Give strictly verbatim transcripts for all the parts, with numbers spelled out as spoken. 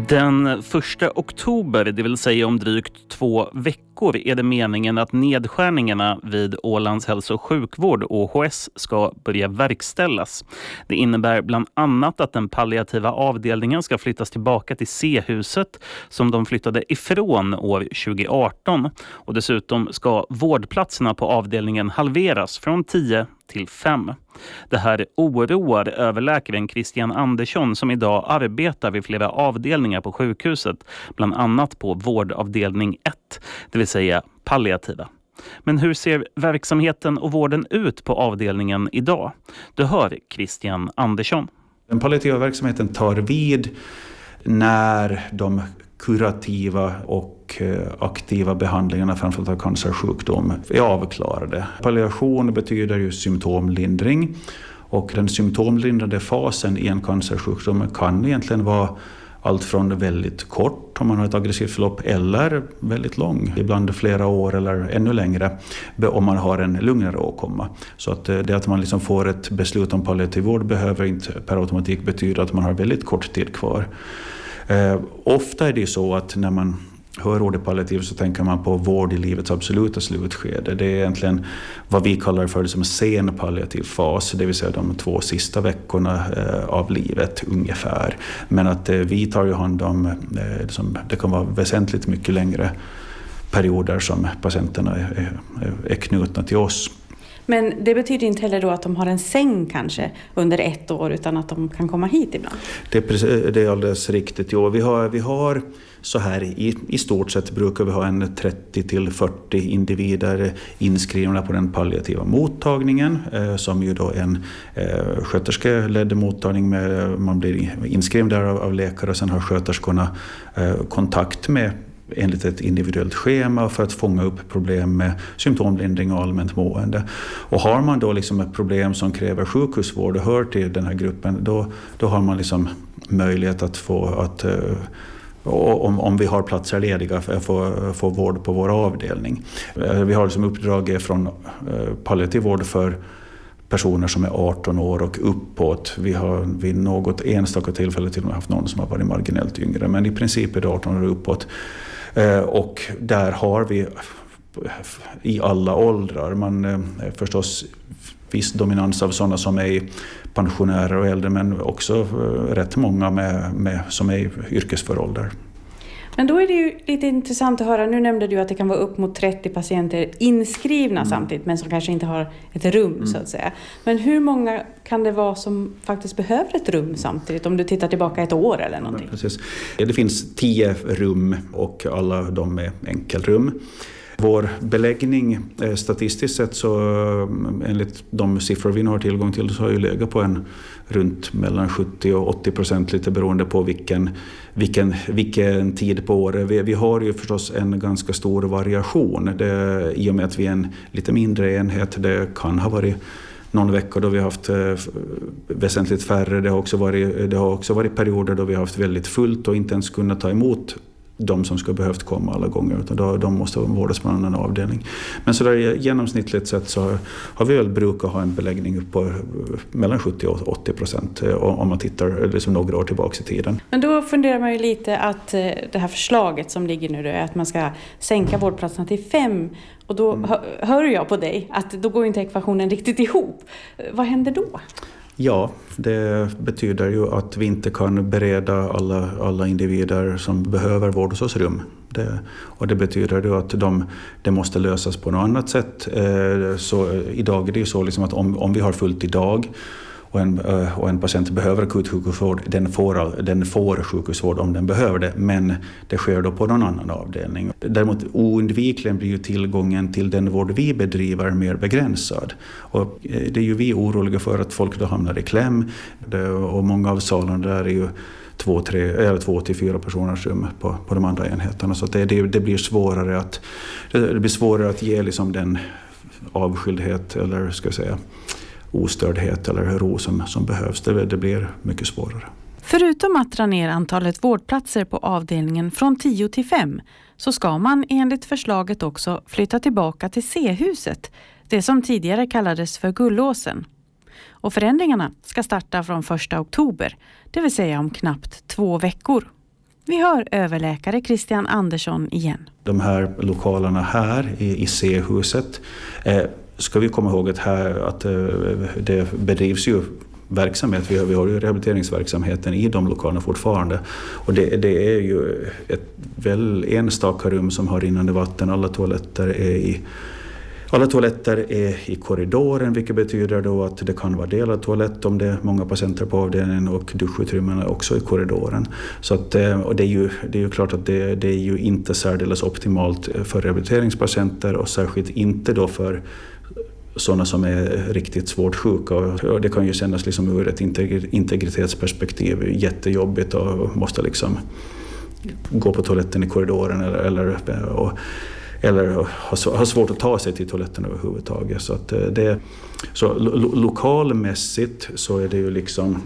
Den första oktober, det vill säga om drygt två veckor, är det meningen att nedskärningarna vid Ålands hälso- och sjukvård, Å H S, ska börja verkställas. Det innebär bland annat att den palliativa avdelningen ska flyttas tillbaka till C-huset som de flyttade ifrån år tjugo arton. Och dessutom ska vårdplatserna på avdelningen halveras från tio till fem. Det här oroar överläkaren Christian Andersson som idag arbetar vid flera avdelningar på sjukhuset, bland annat på vårdavdelning ett, det vill säga palliativa. Men hur ser verksamheten och vården ut på avdelningen idag? Du hör Christian Andersson. Den palliativa verksamheten tar vid när de kurativa och aktiva behandlingarna framförallt av cancersjukdom är avklarade. Palliation betyder ju symptomlindring, och den symptomlindrande fasen i en cancersjukdom kan egentligen vara allt från väldigt kort om man har ett aggressivt förlopp eller väldigt lång, ibland flera år eller ännu längre om man har en lugnare åkomma. Så att det att man liksom får ett beslut om palliativ vård behöver inte per automatik betyda att man har väldigt kort tid kvar. Eh, ofta är det så att när man hör ordet palliativ så tänker man på vård i livets absoluta slutskede. Det är egentligen vad vi kallar för det som sen palliativ fas, det vill säga de två sista veckorna eh, av livet ungefär. Men att eh, vi tar ju hand om, eh, som, det kan vara väsentligt mycket längre perioder som patienterna är, är, är knutna till oss. Men det betyder inte heller då att de har en säng kanske under ett år, utan att de kan komma hit ibland? Det är, precis, det är alldeles riktigt. Jo, vi har, vi har så här i, i stort sett brukar vi ha en trettio till fyrtio individer inskrivna på den palliativa mottagningen eh, som ju då är en eh, sköterskeledd mottagning med, man blir inskriven där av, av läkare och sen har sköterskorna eh, kontakt med enligt ett individuellt schema för att fånga upp problem med symptomlindring och allmänt mående. Och har man då liksom ett problem som kräver sjukhusvård och hör till den här gruppen, då, då har man liksom möjlighet att få att om, om vi har platser lediga för att få, få vård på vår avdelning. Vi har liksom uppdrag från palliativ vård för personer som är arton år och uppåt. Vi har vid något enstaka tillfälle till och med haft någon som har varit marginellt yngre, men i princip är det arton år och uppåt. Och där har vi i alla åldrar, man förstås viss dominans av sådana som är pensionärer och äldre, men också rätt många med, med, som är i yrkesför ålder. Men då är det ju lite intressant att höra, nu nämnde du att det kan vara upp mot trettio patienter inskrivna mm. samtidigt, men som kanske inte har ett rum mm. så att säga. Men hur många kan det vara som faktiskt behöver ett rum samtidigt, om du tittar tillbaka ett år eller någonting? Ja, precis. Det finns tio rum och alla de är enkelrum. Vår beläggning statistiskt sett, så enligt de siffror vi nu har tillgång till, så har ju legat på en runt mellan sjuttio och åttio procent, lite beroende på vilken, vilken, vilken tid på året. Vi, vi har ju förstås en ganska stor variation. Det, i och med att vi är en lite mindre enhet, det kan ha varit någon vecka då vi har haft eh, väsentligt färre. Det har, också varit, det har också varit perioder då vi har haft väldigt fullt och inte ens kunnat ta emot de som ska behövt komma alla gånger, utan då, de måste vårdas på en annan avdelning. Men så där genomsnittligt sett så har vi väl brukat ha en beläggning på mellan sjuttio och åttio procent om man tittar liksom några år tillbaka i tiden. Men då funderar man ju lite att det här förslaget som ligger nu då är att man ska sänka vårdplatserna till fem, och då mm. hör, hör jag på dig att då går inte ekvationen riktigt ihop. Vad händer då? Ja, det betyder ju att vi inte kan bereda alla, alla individer som behöver vård hos oss rum. Det, och det betyder ju att de, det måste lösas på något annat sätt. Så idag är det ju så liksom att om, om vi har fullt idag och en, och en patient behöver akutsjukhusvård, den får, den får sjukhusvård om den behöver det, men det sker då på någon annan avdelning. Däremot oundvikligen blir ju tillgången till den vård vi bedriver mer begränsad. Och det är ju vi oroliga för att folk då hamnar i kläm, det, och många av salarna där är ju två, tre, eller två till fyra personers rum på, på de andra enheterna. Så att det, det, det blir svårare att, det blir svårare att ge liksom den avskildhet eller ska jag säga ostördhet eller ro som, som behövs. Det, det blir mycket svårare. Förutom att dra ner antalet vårdplatser på avdelningen från tio till fem, så ska man enligt förslaget också flytta tillbaka till C-huset, det som tidigare kallades för Gullåsen. Och förändringarna ska starta från första oktober, det vill säga om knappt två veckor. Vi hör överläkare Christian Andersson igen. De här lokalerna här i, i C-huset eh, ska vi komma ihåg att, här, att eh, det bedrivs ju verksamhet. Vi har, vi har ju rehabiliteringsverksamheten i de lokalerna fortfarande. Och det, det är ju ett väl enstaka rum som har rinnande vatten. Alla toaletter är i Alla toaletter är i korridoren, vilket betyder då att det kan vara delad toalett om det är många patienter på avdelningen, och duschutrymmena också i korridoren. Så att, och det, är ju, det är ju klart att det, det är ju inte särdeles optimalt för rehabiliteringspatienter, och särskilt inte då för sådana som är riktigt svårt sjuka. Och det kan ju kännas liksom ur ett integritetsperspektiv jättejobbigt och måste liksom gå på toaletten i korridoren eller, eller och, eller har svårt att ta sig till toaletten överhuvudtaget. Så, att det, så lo, lokalmässigt så är det ju liksom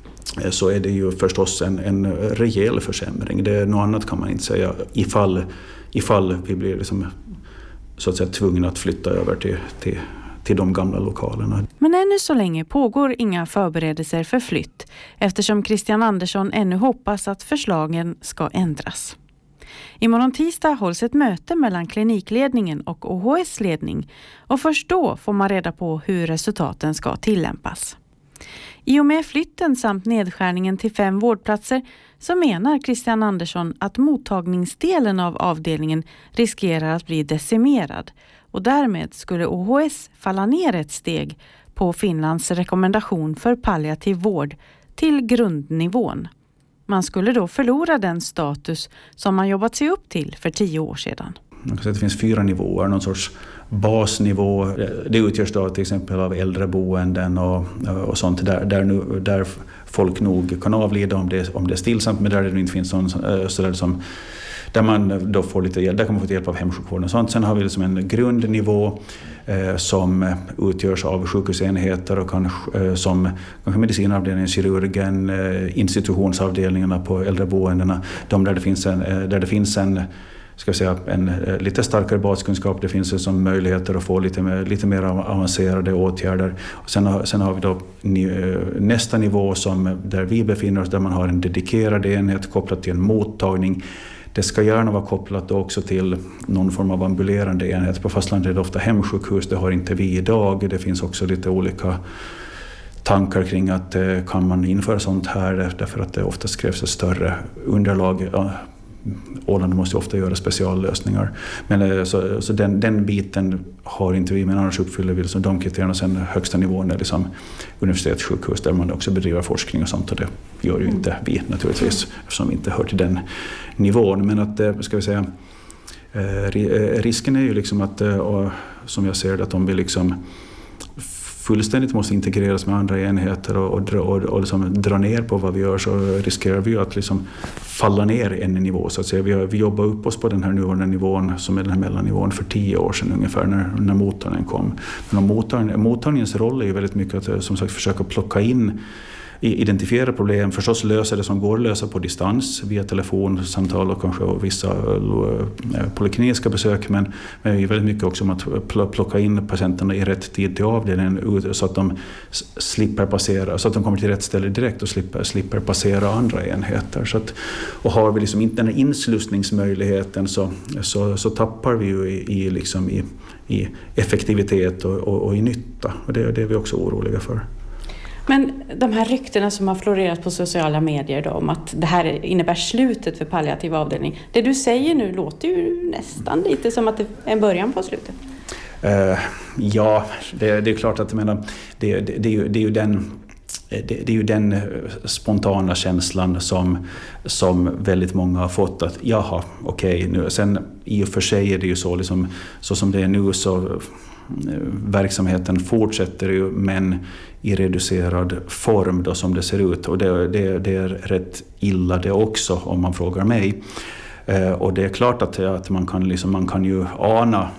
så är det ju förstås en, en rejäl försämring. Det är något annat kan man inte säga ifall, ifall vi blir liksom, så att säga, tvungna att flytta över till, till, till de gamla lokalerna. Men ännu så länge pågår inga förberedelser för flytt, eftersom Christian Andersson ännu hoppas att förslagen ska ändras. Imorgon tisdag hålls ett möte mellan klinikledningen och O H S-ledning, och först då får man reda på hur resultaten ska tillämpas. I och med flytten samt nedskärningen till fem vårdplatser så menar Christian Andersson att mottagningsdelen av avdelningen riskerar att bli decimerad, och därmed skulle O H S falla ner ett steg på Finlands rekommendation för palliativ vård till grundnivån. Man skulle då förlora den status som man jobbat sig upp till för tio år sedan. Det finns fyra nivåer, någon sorts basnivå. Det utgörs då till exempel av äldreboenden och, och sånt där, där, nu, där folk nog kan avlida om det, om det är stillsamt, men där det inte finns någon sådär som där man då får lite hjälp, där kan man få hjälp av hemsjukvården och sånt. Sen har vi liksom en grundnivå eh, som utgörs av sjukhusenheter och kan, eh, som kanske medicinavdelningen, kirurgen, eh, institutionsavdelningarna på äldreboendena, de där det finns en, eh, där det finns en ska säga, en eh, lite starkare baskunskap, det finns som möjligheter att få lite mer, lite mer avancerade åtgärder. Och sen, har, sen har vi då ni, eh, nästa nivå som där vi befinner oss, där man har en dedikerad enhet kopplat till en mottagning. Det ska gärna vara kopplat också till någon form av ambulerande enhet. På fastlandet är det ofta hemsjukhus, det har inte vi idag. Det finns också lite olika tankar kring att kan man införa sånt här, därför att det ofta krävs ett större underlag. Åland måste ofta göra speciallösningar. Men så, så den, den biten har inte vi, men annars uppfyller vi liksom de kriterierna. Sen högsta nivån är liksom universitetssjukhus där man också bedriver forskning och sånt, och det gör ju inte vi naturligtvis, eftersom vi inte hör till den nivån. Men att, ska vi säga, risken är ju liksom att, och som jag ser det, att om vi liksom fullständigt måste integreras med andra enheter och, och, och, och liksom dra ner på vad vi gör, så riskerar vi ju att liksom falla ner en nivå. Så att säga. Vi, har, vi jobbar upp oss på den här nuvarande nivån som är den här mellannivån för tio år sedan ungefär, när, när mottagningen kom. Men mottagning, mottagningens roll är ju väldigt mycket att som sagt försöka plocka in, identifiera problem, förstås lösa det som går att lösa på distans via telefonsamtal och kanske vissa polikliniska besök, men det är väldigt mycket också om att plocka in patienterna i rätt tid till avdelningen så att de slipper passera, så att de kommer till rätt ställe direkt och slipper, slipper passera andra enheter. Så att, och har vi liksom inte den här inslussningsmöjligheten så, så, så tappar vi ju i, i, liksom i, i effektivitet och, och, och i nytta, och det, det är vi också oroliga för. Men de här ryktena som har florerat på sociala medier då, om att det här innebär slutet för palliativ avdelning. Det du säger nu låter ju nästan lite som att det är en början på slutet. Uh, ja, det, det är klart att jag menar, det, det, det, är ju, det är ju den... Det, det är ju den spontana känslan som, som väldigt många har fått, att jaha, okej, okay, nu. Sen i och för sig är det ju så, liksom, så som det är nu, så verksamheten fortsätter ju, men i reducerad form då, som det ser ut, och det, det, det är rätt illa det också, om man frågar mig. Eh, och det är klart att, att man, kan liksom, man kan ju ana.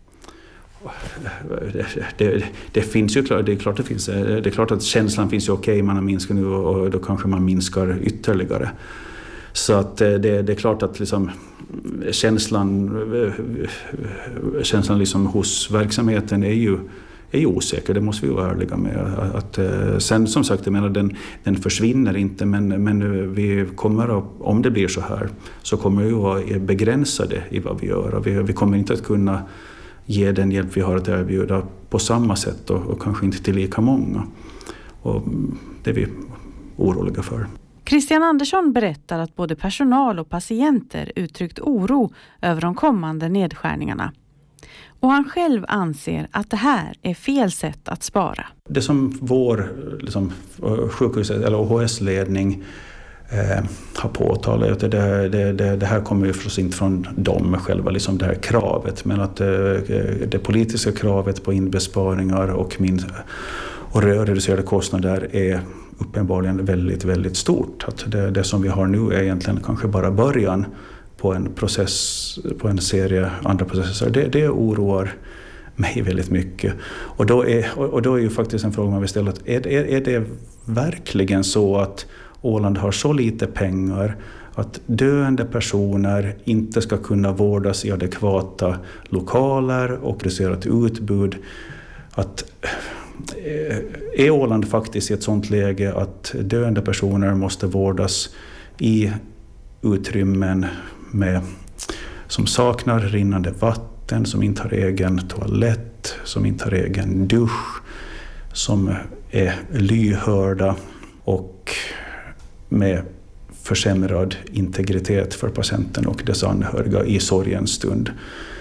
Det, det, det finns ju, det är klart det finns, det är klart att känslan finns ju, okej, okay, man har minskat nu och då kanske man minskar ytterligare. Så att det, det är klart att liksom känslan, känslan liksom hos verksamheten är ju, är ju osäker, det måste vi vara ärliga med. Att, att, sen som sagt, jag menar, den, den försvinner inte, men, men vi kommer att, om det blir så här, så kommer vi att vara begränsade i vad vi gör. Och vi, vi kommer inte att kunna ge den hjälp vi har att erbjuda på samma sätt och, och kanske inte till lika många. Och det är vi oroliga för. Christian Andersson berättar att både personal och patienter uttryckt oro över de kommande nedskärningarna. Och han själv anser att det här är fel sätt att spara. Det som vår liksom, sjukhuset eller O H S-ledning eh, har påtalat, att det, det, det, det här kommer ju förstås inte från dem själva, liksom det här kravet, men att eh, det politiska kravet på inbesparingar och, min, och reducerade kostnader är uppenbarligen väldigt, väldigt stort. Att det, det som vi har nu är egentligen kanske bara början på en process, på en serie andra processer. Det, det oroar mig väldigt mycket. Och då är, och då är ju faktiskt en fråga man vill ställa, är, är, är det verkligen så att Åland har så lite pengar att döende personer inte ska kunna vårdas i adekvata lokaler och reducerat utbud? Att är Åland faktiskt i ett sådant läge att döende personer måste vårdas i utrymmen med, som saknar rinnande vatten, som inte har egen toalett, som inte har egen dusch, som är lyhörda och med försämrad integritet för patienten och dess anhöriga i sorgens stund.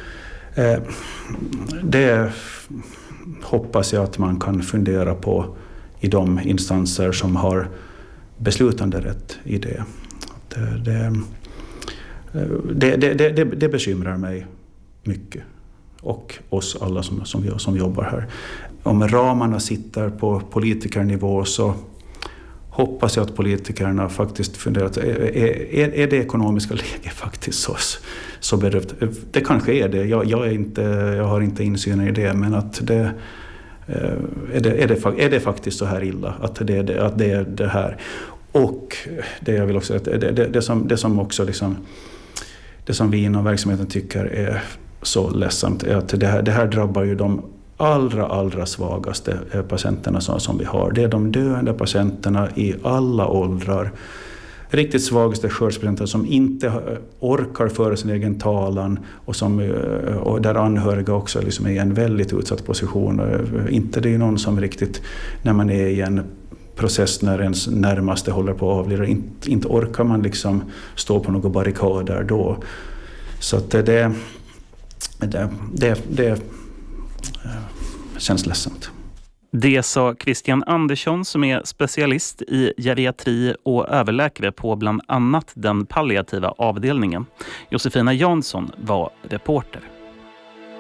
Det hoppas jag att man kan fundera på i de instanser som har beslutande rätt i det. Det, det, det, det, det, det bekymrar mig mycket, och oss alla som, som, som jobbar här. Om ramarna sitter på politikernivå, så hoppas jag att politikerna faktiskt funderar, är, är, är det ekonomiska läget faktiskt så, så berövt? Det kanske är det. Jag, jag, är inte, jag har inte insyn i det, men att det är det, är det, är det faktiskt så här illa att det, det, att det är det här. Och det jag vill också, det, det, det, som, det som också liksom, det som vi inom verksamheten tycker är så ledsamt är att det här, det här drabbar ju de allra, allra svagaste patienterna som, som vi har. Det är de döende patienterna i alla åldrar. Riktigt svagaste skördspatienter som inte orkar föra sin egen talan, och, som, och där anhöriga också liksom är i en väldigt utsatt position. Inte det är någon som riktigt, när man är i en process när ens närmaste håller på att avlida, inte, inte orkar man liksom stå på några barrikader då. Så att det, det, det, det, det känns ledsamt. Det sa Christian Andersson, som är specialist i geriatri och överläkare på bland annat den palliativa avdelningen. Josefina Jansson var reporter.